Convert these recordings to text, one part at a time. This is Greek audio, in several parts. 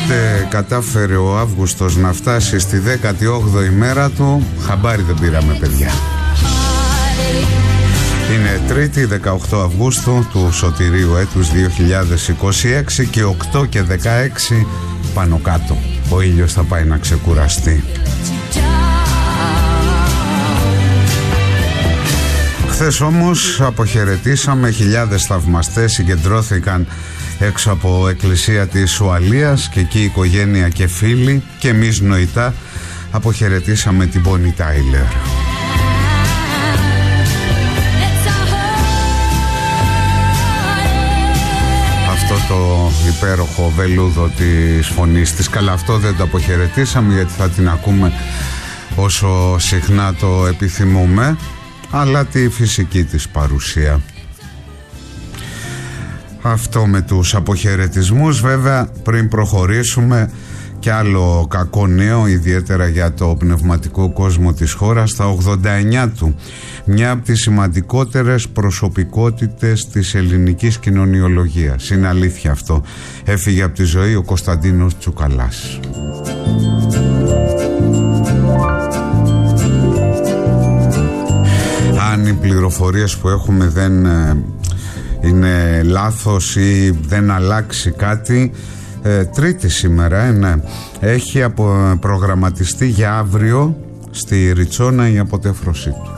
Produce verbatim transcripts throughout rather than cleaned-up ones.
Πότε κατάφερε ο Αύγουστος να φτάσει στη δέκατη όγδοη μέρα του, χαμπάρι δεν πήραμε, παιδιά. Είναι Τρίτη, δεκαοκτώ Αυγούστου του σωτηρίου έτους δύο χιλιάδες είκοσι έξι και οκτώ και δεκαέξι πάνω κάτω. Ο ήλιος θα πάει να ξεκουραστεί. Χθες όμως αποχαιρετήσαμε, χιλιάδες θαυμαστές συγκεντρώθηκαν έξω από εκκλησία της Ουαλίας και εκεί η οικογένεια και φίλοι και εμείς νοητά αποχαιρετήσαμε την Bonnie Tyler. Αυτό το υπέροχο βελούδο της φωνής της. Καλά, αυτό δεν το αποχαιρετήσαμε γιατί θα την ακούμε όσο συχνά το επιθυμούμε, αλλά τη φυσική της παρουσία. Αυτό με τους αποχαιρετισμούς. Βέβαια, πριν προχωρήσουμε, και άλλο κακό νέο, ιδιαίτερα για το πνευματικό κόσμο της χώρας. Στα ογδόντα εννιά του, μια από τις σημαντικότερες προσωπικότητες της ελληνικής κοινωνιολογίας, είναι αλήθεια αυτό, έφυγε από τη ζωή ο Κωνσταντίνος Τσουκαλάς. Αν οι πληροφορίες που έχουμε δεν είναι λάθος ή δεν αλλάξει κάτι, ε, Τρίτη σήμερα, ε, ναι, έχει απο, προγραμματιστεί για αύριο στη Ριτσόνα η αποτέφρωσή του.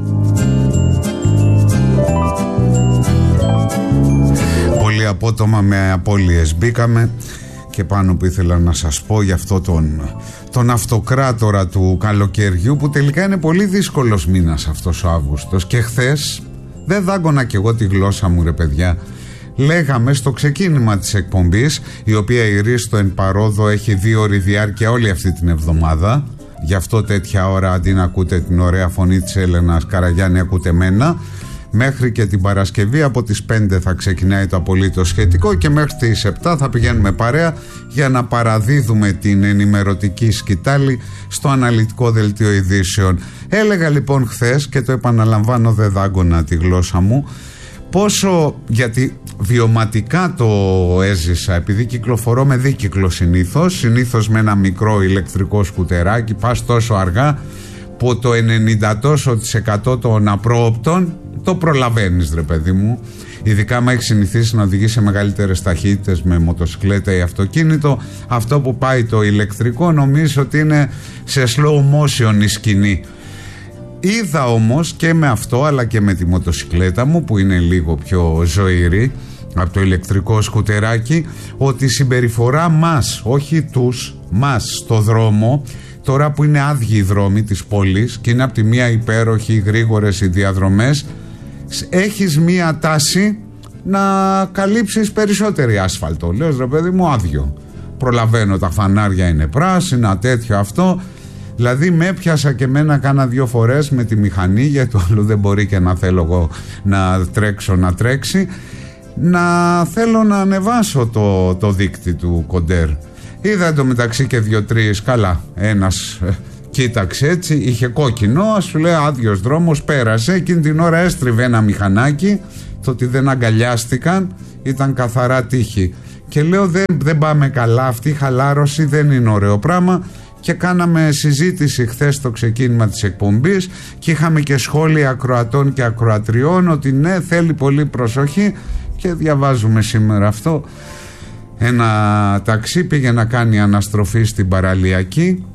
Πολύ απότομα με απώλειες μπήκαμε και πάνω που ήθελα να σας πω για αυτό τον, τον αυτοκράτορα του καλοκαιριού, που τελικά είναι πολύ δύσκολος μήνας αυτός ο Αύγουστος. Και χθες δεν δάγκωνα κι εγώ τη γλώσσα μου, ρε παιδιά. Λέγαμε στο ξεκίνημα της εκπομπής, η οποία η Ρίστο εν παρόδο έχει δύο ώρη διάρκεια όλη αυτή την εβδομάδα, γι' αυτό τέτοια ώρα αντί να ακούτε την ωραία φωνή της Έλενας Καραγιάννη ακούτε μένα. Μέχρι και την Παρασκευή από τις πέντε θα ξεκινάει το απολύτως σχετικό και μέχρι τις επτά θα πηγαίνουμε παρέα για να παραδίδουμε την ενημερωτική σκητάλη στο αναλυτικό δελτίο ειδήσεων. Έλεγα λοιπόν χθες, και το επαναλαμβάνω, δεν δάγκωνα τη γλώσσα μου, πόσο, γιατί βιωματικά το έζησα, επειδή κυκλοφορώ με δίκυκλο συνήθως, συνήθως με ένα μικρό ηλεκτρικό σκουτεράκι, πας τόσο αργά που το ενενήντα τόσο τοις εκατό των απρόοπτων το προλαβαίνεις, ρε παιδί μου. Ειδικά άμα έχει συνηθίσει να οδηγεί σε μεγαλύτερες ταχύτητες με μοτοσυκλέτα ή αυτοκίνητο, αυτό που πάει το ηλεκτρικό νομίζω ότι είναι σε slow motion η σκηνή. Είδα όμως και με αυτό αλλά και με τη μοτοσυκλέτα μου, που είναι λίγο πιο ζωηρή από το ηλεκτρικό σκουτεράκι, ότι η συμπεριφορά μας, όχι τους, μας στο δρόμο, τώρα που είναι άδειοι οι δρόμοι της πόλης και είναι από τη μία υπέροχοι γρήγορες οι διαδρομές, έχεις μία τάση να καλύψεις περισσότερη άσφαλτο. Λέω, ρε παιδί μου, άδειο. Προλαβαίνω, τα φανάρια είναι πράσινα, τέτοιο αυτό. Δηλαδή με έπιασα και μένα κάνα δύο φορές με τη μηχανή, γιατί το άλλο δεν μπορεί και να θέλω εγώ να τρέξω να τρέξει, να θέλω να ανεβάσω το, το δίκτυ του κοντέρ. Είδα εντωμεταξύ και δύο-τρεις, καλά, ένας ε, κοίταξε έτσι, είχε κόκκινο, σου λέει άδειος δρόμος, πέρασε, εκείνη την ώρα έστριβε ένα μηχανάκι, το ότι δεν αγκαλιάστηκαν ήταν καθαρά τύχη. Και λέω δεν, δεν πάμε καλά, αυτή η χαλάρωση δεν είναι ωραίο πράγμα. Και κάναμε συζήτηση χθες στο ξεκίνημα της εκπομπής και είχαμε και σχόλια ακροατών και ακροατριών ότι ναι, θέλει πολύ προσοχή, και διαβάζουμε σήμερα αυτό. Ένα ταξί πήγε να κάνει αναστροφή στην παραλιακή,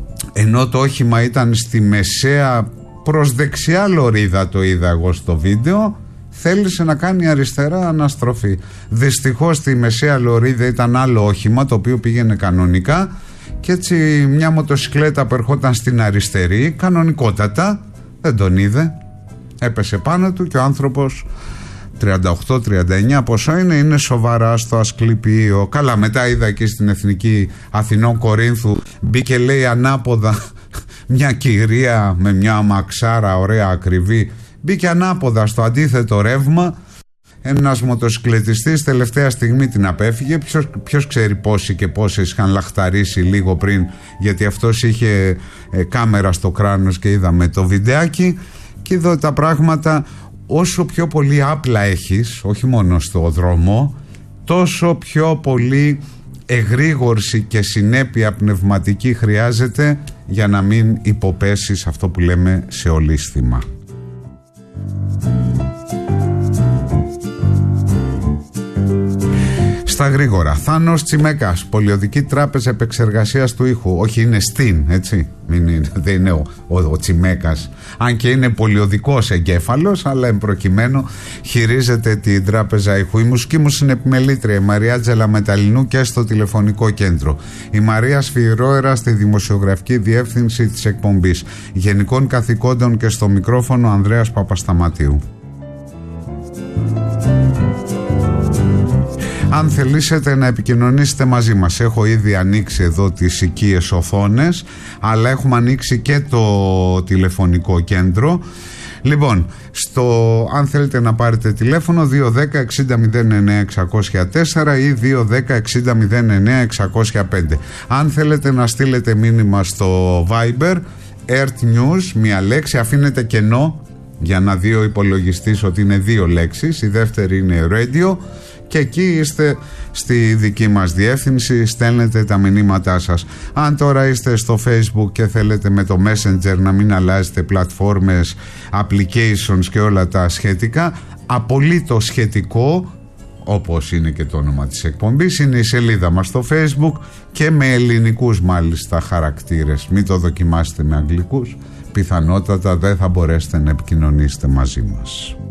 ενώ το όχημα ήταν στη μεσαία προς δεξιά λωρίδα, το είδα εγώ στο βίντεο, θέλησε να κάνει αριστερά αναστροφή. Δυστυχώς στη μεσαία λωρίδα ήταν άλλο όχημα το οποίο πήγαινε κανονικά, και έτσι μια μοτοσυκλέτα που ερχόταν στην αριστερή κανονικότατα δεν τον είδε, έπεσε πάνω του και ο άνθρωπος τριάντα οκτώ τριάντα εννιά πόσο είναι, είναι σοβαρά στο Ασκληπείο. Καλά, μετά είδα εκεί στην Εθνική Αθηνών Κορίνθου, μπήκε λέει ανάποδα μια κυρία με μια αμαξάρα ωραία ακριβή, μπήκε ανάποδα στο αντίθετο ρεύμα. Ένας μοτοσυκλετιστής τελευταία στιγμή την απέφυγε. Ποιος, ποιος ξέρει πόσοι και πόσες είχαν λαχταρίσει λίγο πριν, γιατί αυτός είχε ε, κάμερα στο κράνος και είδαμε το βιντεάκι. Και εδώ τα πράγματα, όσο πιο πολύ άπλα έχεις, όχι μόνο στο δρόμο, τόσο πιο πολύ εγρήγορση και συνέπεια πνευματική χρειάζεται για να μην υποπέσεις αυτό που λέμε σε ολίσθημα. Στα γρήγορα, Θάνος Τσιμέκας, Πολιοδική Τράπεζα Επεξεργασίας του Ήχου. Όχι, είναι στην, έτσι. Μην είναι, δεν είναι ο, ο, ο Τσιμέκας. Αν και είναι πολιοδικός εγκέφαλος, αλλά εμπροκειμένου χειρίζεται την Τράπεζα Ήχου. Η μουσική μου συνεπιμελήτρια, η Μαρία Τζελαμεταλινού, και στο τηλεφωνικό κέντρο. Η Μαρία Σφυρόερα στη δημοσιογραφική διεύθυνση της εκπομπής. Γενικών καθηκόντων και στο μικρόφωνο Ανδρέας Παπασταματίου. Αν θελήσετε να επικοινωνήσετε μαζί μας, έχω ήδη ανοίξει εδώ τις οικίες οθόνες, αλλά έχουμε ανοίξει και το τηλεφωνικό κέντρο. Λοιπόν, στο, αν θέλετε να πάρετε τηλέφωνο, δύο ένα μηδέν εξήντα μηδέν εννέα εξακόσια τέσσερα ή δύο ένα μηδέν εξήντα μηδέν εννέα εξακόσια πέντε. Αν θέλετε να στείλετε μήνυμα στο Viber, Earth News, μία λέξη, αφήνετε κενό για να δει ο υπολογιστής ότι είναι δύο λέξεις, η δεύτερη είναι Radio, και εκεί είστε στη δική μας διεύθυνση, στέλνετε τα μηνύματά σας. Αν τώρα είστε στο Facebook και θέλετε με το Messenger να μην αλλάζετε πλατφόρμες, applications και όλα τα σχετικά, απολύτως σχετικό, όπως είναι και το όνομα της εκπομπής, είναι η σελίδα μας στο Facebook, και με ελληνικούς μάλιστα χαρακτήρες. Μην το δοκιμάσετε με αγγλικούς, πιθανότατα δεν θα μπορέσετε να επικοινωνήσετε μαζί μας.